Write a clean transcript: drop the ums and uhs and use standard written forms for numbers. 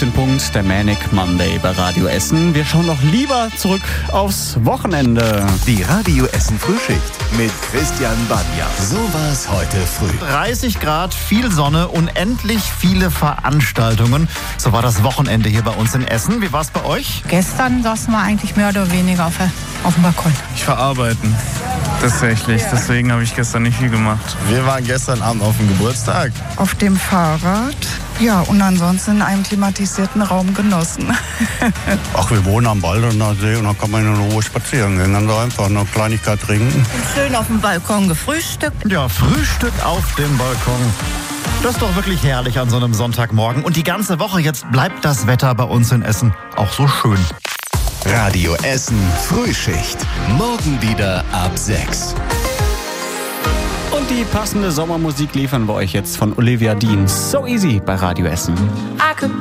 den Punkt, der Manic Monday bei Radio Essen. Wir schauen doch lieber zurück aufs Wochenende. Die Radio Essen Frühschicht mit Christian Banja. So war's heute früh. 30 Grad, viel Sonne, unendlich viele Veranstaltungen. So war das Wochenende hier bei uns in Essen. Wie war's bei euch? Gestern saßen wir eigentlich mehr oder weniger auf dem Balkon. Ich verarbeiten. Tatsächlich. Deswegen habe ich gestern nicht viel gemacht. Wir waren gestern Abend auf dem Geburtstag. Auf dem Fahrrad. Ja, und ansonsten in einem klimatisierten Raum genossen. Ach, wir wohnen am Baldener See und da kann man in Ruhe spazieren gehen. Dann da einfach eine Kleinigkeit trinken. Schön auf dem Balkon gefrühstückt. Ja, Frühstück auf dem Balkon. Das ist doch wirklich herrlich an so einem Sonntagmorgen. Und die ganze Woche jetzt bleibt das Wetter bei uns in Essen auch so schön. Radio Essen Frühschicht. Morgen wieder ab 6. Und die passende Sommermusik liefern wir euch jetzt von Olivia Dean. So easy bei Radio Essen. I could